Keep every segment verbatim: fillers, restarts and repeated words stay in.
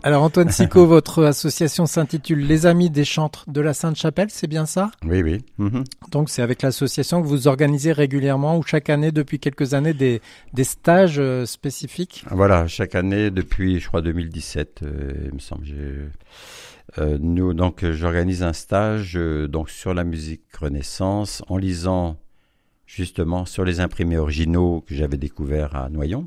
Alors Antoine Sicot, votre association s'intitule Les Amis des Chantres de la Sainte-Chapelle, c'est bien ça? Oui, oui. Mmh. Donc c'est avec l'association que vous organisez régulièrement ou chaque année depuis quelques années des, des stages euh, spécifiques? Voilà, chaque année depuis, je crois, deux mille dix-sept, euh, il me semble. J'ai... Euh, nous, donc, j'organise un stage euh, donc sur la musique Renaissance en lisant justement sur les imprimés originaux que j'avais découverts à Noyon.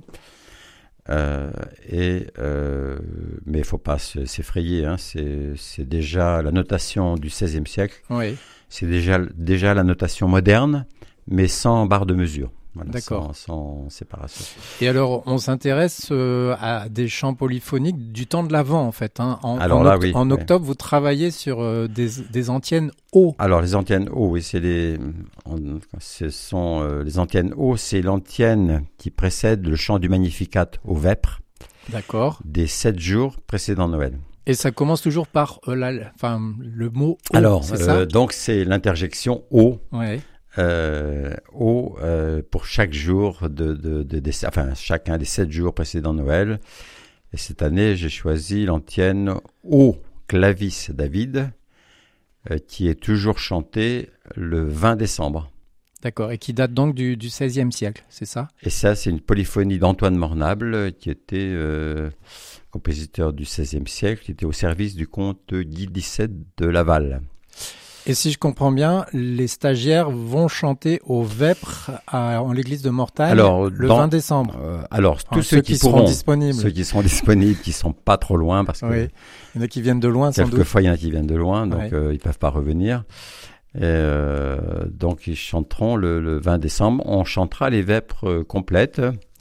Euh, et, euh, mais il ne faut pas s'effrayer, hein, c'est, c'est déjà la notation du seizième siècle, oui. C'est déjà, déjà la notation moderne, mais sans barre de mesure. Voilà, D'accord. Sans, sans séparation. Et alors, on s'intéresse euh, à des chants polyphoniques du temps de l'Avent, en fait. Hein. En, alors en, là, oct- oui, en oui. octobre, vous travaillez sur euh, des, des antiennes haut. Alors, les antiennes haut, oui, c'est les, on, ce sont euh, les antiennes haut, c'est l'antienne qui précède le chant du Magnificat au Vêpres. D'accord. Des sept jours précédant Noël. Et ça commence toujours par euh, la, enfin, le mot haut, alors, c'est euh, ça? donc, c'est l'interjection haut. Ouais. Euh, au, euh, pour chaque jour de, de, de, de, enfin chacun des sept jours précédant Noël. Et cette année, j'ai choisi l'antienne Ô Clavis David, euh, qui est toujours chantée le vingt décembre. D'accord, et qui date donc du, du seizième siècle, c'est ça? Et ça, c'est une polyphonie d'Antoine Mornable, qui était euh, compositeur du seizième siècle, qui était au service du comte Guy dix-sept de Laval. Et si je comprends bien, les stagiaires vont chanter au Vêpres à, en l'église de Mortagne alors, le dans, vingt décembre. Euh, alors, enfin, tous ceux, ceux qui, qui pourront, seront disponibles. Ceux qui seront disponibles, qui ne sont pas trop loin, parce que oui. Il y en a qui viennent de loin, sans doute. Quelquefois, il y en a qui viennent de loin, donc ouais. euh, ils ne peuvent pas revenir. Et, euh, donc, ils chanteront le, le vingt décembre. On chantera les vêpres euh, complètes,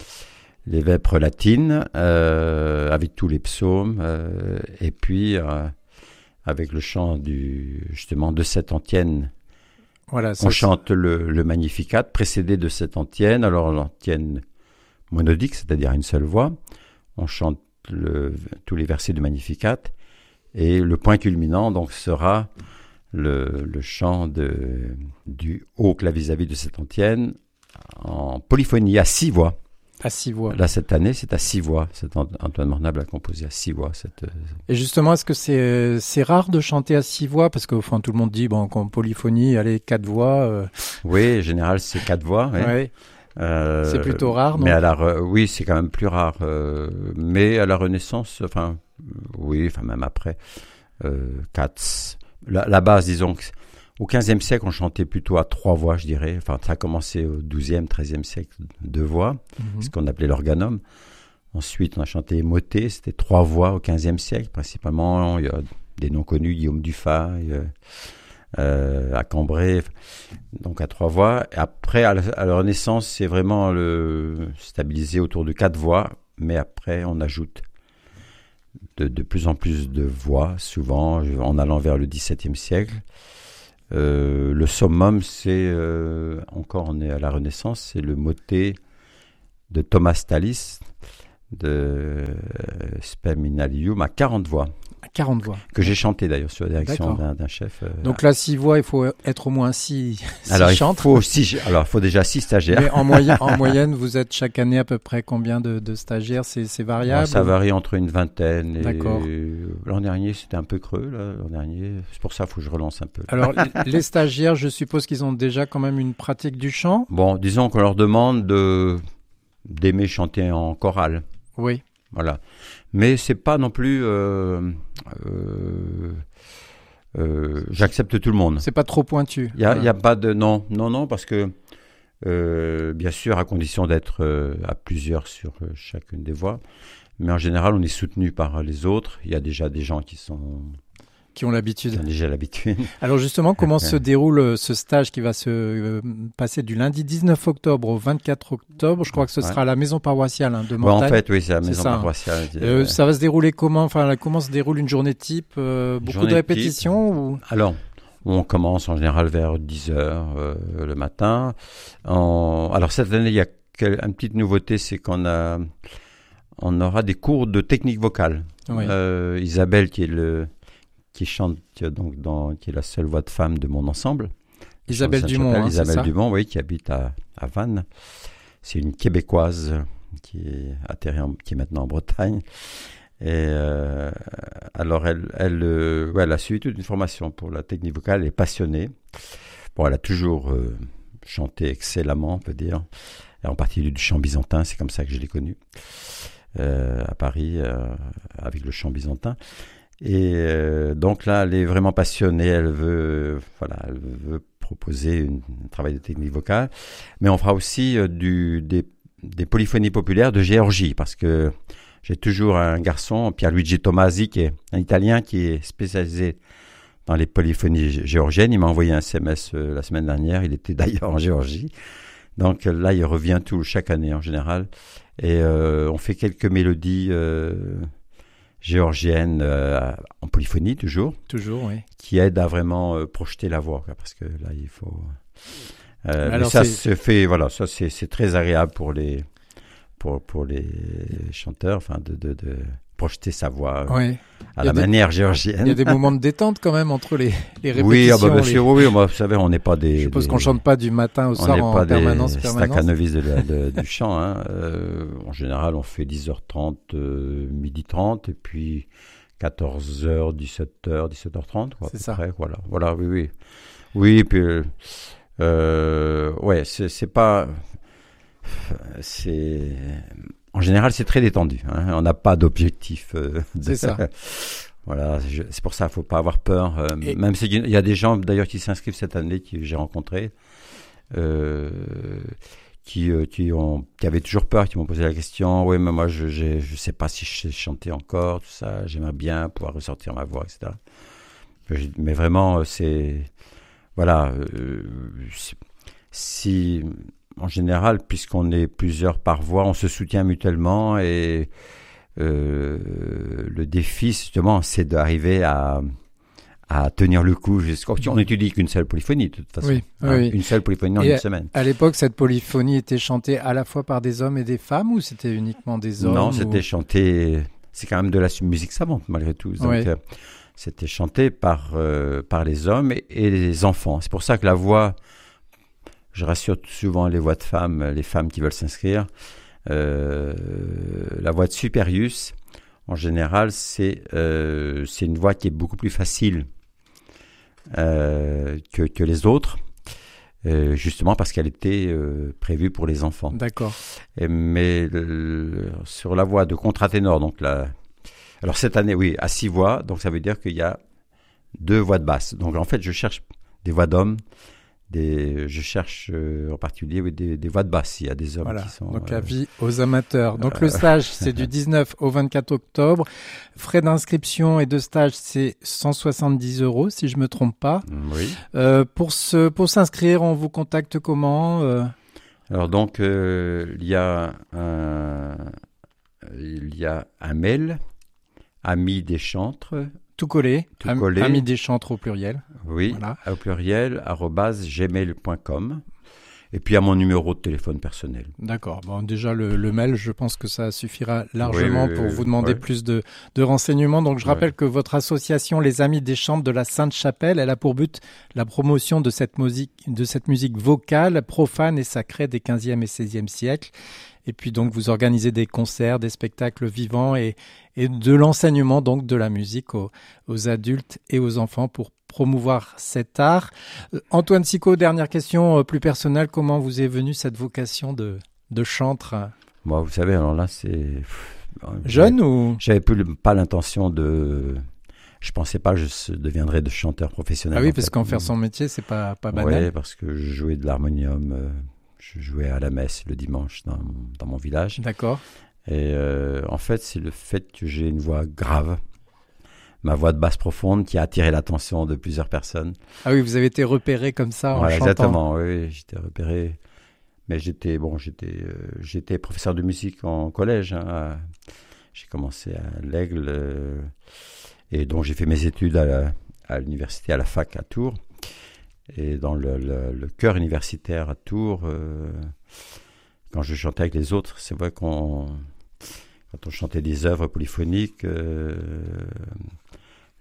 les vêpres latines, euh, avec tous les psaumes, euh, et puis... Euh, avec le chant du, justement de cette antienne. Voilà, on chante le, le Magnificat, précédé de cette antienne. Alors l'antienne monodique, c'est-à-dire une seule voix. On chante le, tous les versets du Magnificat. Et le point culminant donc, sera le, le chant de, du haut clavis David de cette antienne en polyphonie à six voix. À six voix. Là, cette année, c'est à six voix. Cet Antoine Mornable a composé à six voix. Cette... Et justement, est-ce que c'est, c'est rare de chanter à six voix? Parce que enfin, tout le monde dit, bon, qu'en polyphonie, allez, quatre voix. Euh... Oui, en général, c'est quatre voix. Oui. Ouais. Euh, c'est plutôt rare, non? Mais à la re... Oui, c'est quand même plus rare. Euh, mais à la Renaissance, enfin, oui, enfin, même après, euh, quatre. La, la base, disons que... Au quinzième siècle, on chantait plutôt à trois voix, je dirais. Enfin, ça a commencé au douzième, treizième siècle, deux voix, mm-hmm. ce qu'on appelait l'organum. Ensuite, on a chanté motet, c'était trois voix au quinzième siècle. Principalement, il y a des noms connus, Guillaume Dufay, euh, à Cambrai, donc à trois voix. Et après, à la, à la Renaissance, c'est vraiment le, stabilisé autour de quatre voix, mais après, on ajoute de, de plus en plus de voix, souvent en allant vers le dix-septième siècle. Euh, le summum, c'est euh, encore on est à la Renaissance, c'est le motet de Thomas Tallis de euh, Speminalium à quarante voix. À quarante voix. Que j'ai chanté d'ailleurs sur la direction d'un, d'un chef. Euh, Donc là, six voix, il faut être au moins six, six alors, chantres. Il faut six, alors, il faut déjà six stagiaires. Mais en, moyenne, en moyenne, vous êtes chaque année à peu près combien de, de stagiaires? C'est, c'est variable? Ouais, ça varie entre une vingtaine. Et D'accord. L'an dernier, c'était un peu creux. Là, l'an dernier. C'est pour ça qu'il faut que je relance un peu. Alors, les stagiaires, je suppose qu'ils ont déjà quand même une pratique du chant? Bon, disons qu'on leur demande de, d'aimer chanter en chorale. Oui. Voilà. Mais c'est pas non plus... Euh, euh, euh, j'accepte tout le monde. C'est pas trop pointu. Il y a, voilà. y a pas de... Non, non, non, parce que, euh, bien sûr, à condition d'être euh, à plusieurs sur euh, chacune des voix, mais en général, on est soutenu par les autres. Il y a déjà des gens qui sont... Qui ont l'habitude. Qui ont déjà l'habitude. Alors justement, comment se déroule ce stage qui va se euh, passer du lundi dix-neuf octobre au vingt-quatre octobre? Je crois que ce ouais. sera à la maison paroissiale hein, de Mortagne. Ouais, en fait, oui, c'est la maison c'est ça, paroissiale. Hein. Euh, ça va se dérouler comment? Enfin, comment se déroule une journée type? euh, Beaucoup journée de répétitions type. Ou... Alors, on commence en général vers dix heures euh, le matin. En... Alors cette année, il y a quelle... une petite nouveauté, c'est qu'on a... on aura des cours de technique vocale. Oui. Euh, Isabelle, qui est le... qui chante donc dans, qui est la seule voix de femme de mon ensemble. Isabelle Dumont, hein, Isabelle c'est ça Dumont, oui, qui habite à, à Vannes. C'est une Québécoise qui est atterrie, en, qui est maintenant en Bretagne. Et euh, alors, elle, elle, euh, ouais, elle a suivi toute une formation pour la technique vocale. Elle est passionnée. Bon, elle a toujours euh, chanté excellemment, on peut dire. Et en particulier du chant byzantin, c'est comme ça que je l'ai connue. Euh, à Paris, euh, avec le chant byzantin. Et euh, donc là, elle est vraiment passionnée. Elle veut, euh, voilà, elle veut proposer une, un travail de technique vocale. Mais on fera aussi euh, du, des, des polyphonies populaires de Géorgie, parce que j'ai toujours un garçon, Pierluigi Tomasi, qui est un Italien qui est spécialisé dans les polyphonies géorgiennes. Il m'a envoyé un S M S euh, la semaine dernière. Il était d'ailleurs en Géorgie. Donc là, il revient tout, chaque année en général. Et euh, on fait quelques mélodies euh, géorgiennes euh, en polyphonie, toujours. Toujours, oui. Qui aident à vraiment euh, projeter la voix, quoi, parce que là, il faut... Euh, Alors, mais ça c'est... se fait, voilà, ça c'est, c'est très agréable pour les... Pour, pour les chanteurs, enfin, de, de, de projeter sa voix ouais. à la des, manière géorgienne. Il y a des moments de détente quand même entre les, les répétitions. Oui, ah bah, bien les... sûr, oui, moi, vous savez, on n'est pas des... Je suppose des, qu'on ne chante pas du matin au soir en permanence. On n'est pas des Stakhanovis de de, du chant. Hein. Euh, en général, on fait dix heures trente, euh, midi trente, et puis quatorze heures, dix-sept heures, dix-sept heures trente. Quoi, c'est ça. Près, voilà, voilà, oui, oui. Oui, puis... Euh, ouais, c'est, c'est pas... C'est... En général, c'est très détendu. Hein. On n'a pas d'objectif. Euh, de... C'est ça. Voilà, je... c'est pour ça qu'il ne faut pas avoir peur. Euh, Et... Même s'il y a des gens, d'ailleurs, qui s'inscrivent cette année, que j'ai rencontrés, euh, qui, euh, qui, ont, qui avaient toujours peur, qui m'ont posé la question. Oui, mais moi, je ne sais pas si je sais chanter encore, tout ça. J'aimerais bien pouvoir ressortir ma voix, et cetera. Mais vraiment, c'est... Voilà. Euh, c'est... Si... En général, puisqu'on est plusieurs par voix, on se soutient mutuellement et euh, le défi, justement, c'est d'arriver à, à tenir le coup. On n'étudie qu'une seule polyphonie, de toute façon. Oui, hein, oui. Une seule polyphonie en et une semaine. À l'époque, cette polyphonie était chantée à la fois par des hommes et des femmes ou c'était uniquement des hommes? Non, ou... c'était chanté... C'est quand même de la musique savante, malgré tout. Donc, oui. euh, c'était chanté par, euh, par les hommes et, et les enfants. C'est pour ça que la voix... Je rassure souvent les voix de femmes, les femmes qui veulent s'inscrire. Euh, la voix de Superius, en général, c'est, euh, c'est une voix qui est beaucoup plus facile euh, que, que les autres, euh, justement parce qu'elle était euh, prévue pour les enfants. D'accord. Et, mais le, le, sur la voix de contraténor, donc la, alors cette année, oui, à six voix, donc ça veut dire qu'il y a deux voix de basse. Donc en fait, je cherche des voix d'hommes. Des, je cherche euh, en particulier oui, des, des voix de basse. Il y a des hommes voilà. qui sont... Donc, euh, avis aux amateurs. Donc, euh, le stage, c'est du dix-neuf au vingt-quatre octobre. Frais d'inscription et de stage, c'est cent soixante-dix euros, si je ne me trompe pas. Oui. Euh, pour, se, pour s'inscrire, on vous contacte comment euh... Alors, donc, euh, il y a un, il y a un mail, Amis des Chantres. Tout collé, Tout Am- collé. Amis des Chantres au pluriel. Oui, voilà. au pluriel, arobase gmail point com. Et puis à mon numéro de téléphone personnel. D'accord. Bon, déjà, le, le mail, je pense que ça suffira largement oui, oui, pour oui, vous demander oui. plus de, de renseignements. Donc, je rappelle oui. que votre association, les Amis des Chantres de la Sainte-Chapelle, elle a pour but la promotion de cette musique, de cette musique vocale, profane et sacrée des quinzième et seizième siècles. Et puis donc vous organisez des concerts, des spectacles vivants et, et de l'enseignement donc de la musique aux, aux adultes et aux enfants pour promouvoir cet art. Euh, Antoine Sicot, dernière question euh, plus personnelle, comment vous est venue cette vocation de, de chantre? Moi, vous savez, alors là, c'est... Jeune ou... J'avais plus, pas l'intention de... Je pensais pas que je deviendrais de chanteur professionnel. Ah oui, en parce fait. qu'en faire son métier, c'est pas, pas banal. Oui, parce que je jouais de l'harmonium... Euh... Je jouais à la messe le dimanche dans, dans mon village. D'accord. Et euh, en fait, c'est le fait que j'ai une voix grave, ma voix de basse profonde qui a attiré l'attention de plusieurs personnes. Ah oui, vous avez été repéré comme ça en voilà, chantant. Exactement, oui, j'étais repéré. Mais j'étais, bon, j'étais, euh, j'étais professeur de musique en collège. Hein, à, j'ai commencé à l'Aigle euh, et donc j'ai fait mes études à, la, à l'université, à la fac à Tours. Et dans le, le, le chœur universitaire à Tours, euh, quand je chantais avec les autres, c'est vrai qu'on, quand on chantait des œuvres polyphoniques, euh,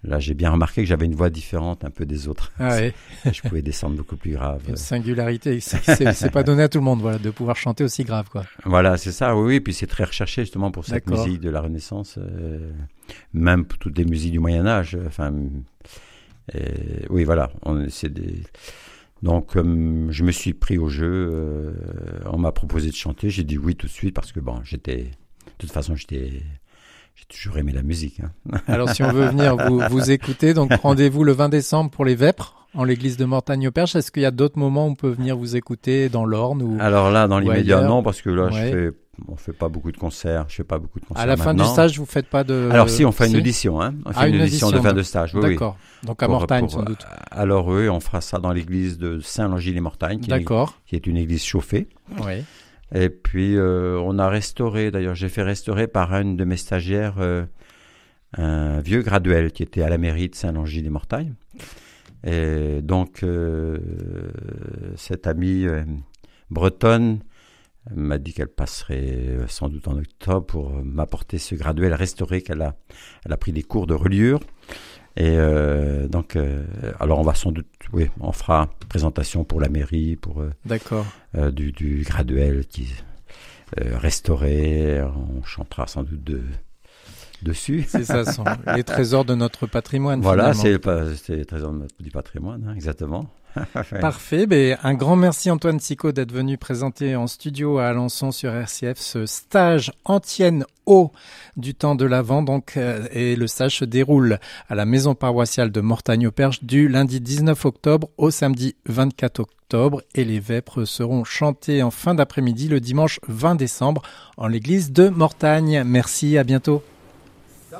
là, j'ai bien remarqué que j'avais une voix différente un peu des autres. Ah ouais. Je pouvais descendre beaucoup plus grave. Une singularité, c'est, c'est, c'est pas donné à tout le monde, voilà, de pouvoir chanter aussi grave, quoi. Voilà, c'est ça, oui, oui. Puis c'est très recherché justement pour cette D'accord. musique de la Renaissance, euh, même pour toutes les musiques du Moyen Âge. Enfin, et, oui, voilà. On, c'est des... Donc, euh, je me suis pris au jeu. Euh, on m'a proposé de chanter. J'ai dit oui tout de suite parce que bon, j'étais, de toute façon, j'étais, j'ai toujours aimé la musique. Hein. Alors, si on veut venir vous, vous écouter, donc rendez-vous le vingt décembre pour les Vêpres en l'église de Mortagne-au-Perche. Est-ce qu'il y a d'autres moments où on peut venir vous écouter dans l'Orne ou Alors là, dans l'immédiat, ailleurs? non, parce que là, Ouais. je fais, on fait pas beaucoup de concerts. Je fais pas beaucoup de concerts. À la fin maintenant. du stage, vous faites pas de... Alors si, on fait si une audition, hein. On fait Ah, une, une audition de audition, fin de stage. Oui, D'accord. Donc à Pour- Mortagne, pour- sans doute. Alors oui, on fera ça dans l'église de Saint-Langis-les-Mortagnes, qui, est, D'accord. qui est une église chauffée. Oui. Et puis euh, on a restauré, d'ailleurs j'ai fait restaurer par une de mes stagiaires euh, un vieux graduel qui était à la mairie de Saint-Langis-les-Mortagnes. Et donc euh, cette amie euh, bretonne m'a dit qu'elle passerait euh, sans doute en octobre pour euh, m'apporter ce graduel restauré qu'elle a. Elle a pris des cours de reliure. Et euh, donc, euh, alors on va sans doute, oui, on fera présentation pour la mairie, pour euh, D'accord. euh, du, du graduel qui euh, restauré. On chantera sans doute de, dessus. C'est ça, sont les trésors de notre patrimoine. Voilà, finalement. c'est, c'est les trésors de notre- du patrimoine, hein, exactement. Ouais. Parfait. Ben, un grand merci Antoine Sicot d'être venu présenter en studio à Alençon sur R C F ce stage Antienne Haut du temps de l'Avent. Donc, euh, et le stage se déroule à la maison paroissiale de Mortagne-au-Perche du lundi dix-neuf octobre au samedi vingt-quatre octobre. Et les vêpres seront chantées en fin d'après-midi le dimanche vingt décembre en l'église de Mortagne. Merci, à bientôt.